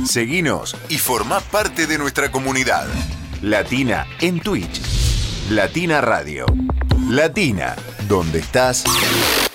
Seguinos y formá parte de nuestra comunidad. Latina en Twitch. Latina Radio. Latina, donde estás.